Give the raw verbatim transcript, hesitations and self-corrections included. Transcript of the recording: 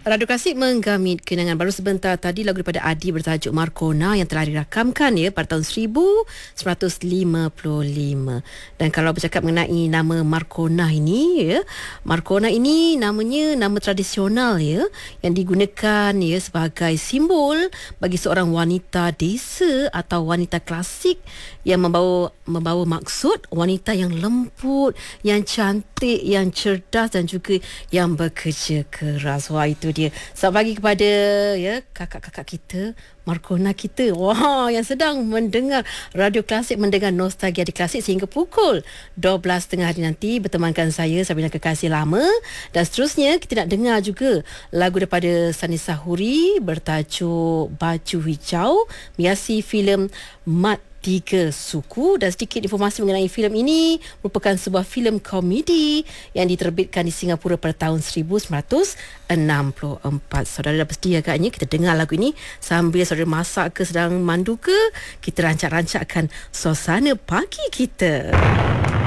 Radio Klasik menggamit kenangan baru sebentar tadi lagu daripada Adi bertajuk Marcona yang telah dirakamkan ya pada tahun seribu sembilan ratus lima puluh lima. Dan kalau bercakap mengenai nama Marcona ini ya, Marcona ini namanya nama tradisional ya yang digunakan ya sebagai simbol bagi seorang wanita desa atau wanita klasik yang membawa membawa maksud wanita yang lembut, yang cantik, yang cerdas dan juga yang bekerja keras. Wah, itu dia. Selamat pagi kepada ya kakak-kakak kita, Marcona kita. Wah, yang sedang mendengar Radio Klasik, mendengar Nostalgia di Klasik sehingga pukul dua belas tiga puluh hari nanti bertemankan saya Sabina Kekasih Lama. Dan seterusnya kita nak dengar juga lagu daripada Sani Sahuri bertajuk Baju Hijau, menghiasi filem Mat Tiga Suku. Dan sedikit informasi mengenai filem ini, merupakan sebuah filem komedi yang diterbitkan di Singapura pada tahun seribu sembilan ratus enam puluh empat. Saudara dah bersedia agaknya kita dengar lagu ini sambil saudara masak ke, sedang mandu ke, kita rancak-rancakkan suasana pagi kita.